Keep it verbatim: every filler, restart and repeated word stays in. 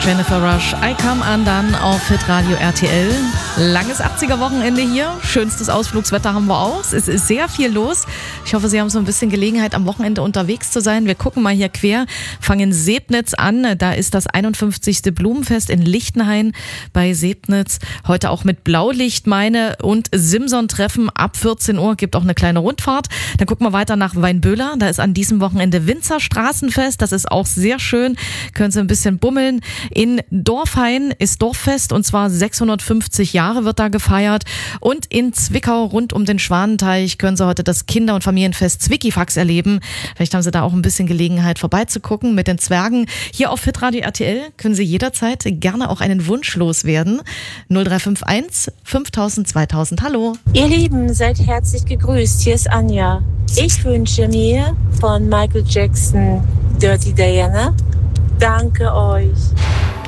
Jennifer Rush, I Come Undone auf Hitradio R T L. Langes achtziger-Wochenende hier. Schönstes Ausflugswetter haben wir auch. Es ist sehr viel los. Ich hoffe, Sie haben so ein bisschen Gelegenheit, am Wochenende unterwegs zu sein. Wir gucken mal hier quer, fangen in Sebnitz an. Da ist das einundfünfzigste Blumenfest in Lichtenhain bei Sebnitz. Heute auch mit Blaulichtmeine und Simson-Treffen ab vierzehn Uhr. Gibt auch eine kleine Rundfahrt. Dann gucken wir weiter nach Weinböhler. Da ist an diesem Wochenende Winzer Straßenfest. Das ist auch sehr schön. Können Sie ein bisschen bummeln. In Dorfhain ist Dorffest und zwar sechshundertfünfzig Jahre wird da gefeiert. Und in Zwickau rund um den Schwanenteich können Sie heute das Kinder- und Familienfest Zwickifax erleben. Vielleicht haben Sie da auch ein bisschen Gelegenheit vorbeizugucken mit den Zwergen. Hier auf Hitradio R T L können Sie jederzeit gerne auch einen Wunsch loswerden. null drei fünf eins fünftausend zweitausend. Hallo. Ihr Lieben, seid herzlich gegrüßt. Hier ist Anja. Ich wünsche mir von Michael Jackson Dirty Diana. Danke euch.